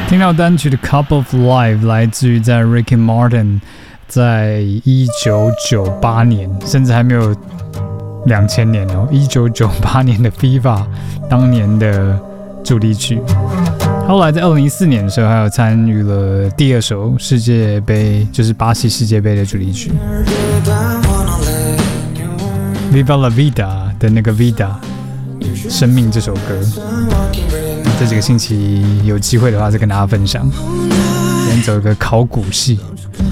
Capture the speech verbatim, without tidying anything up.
听到单曲的 Cup of Life 来自于在 Ricky Martin 在一九九八年，甚至还没有两千年哦，一九九八年的 FIFA 当年的主题曲。后来在二零一四年的时候，还有参与了第二首世界杯，就是巴西世界杯的主题曲 Viva la Vida 的那个 Vida 生命这首歌。这几个星期有机会的话，再跟大家分享。今天走一个考古系。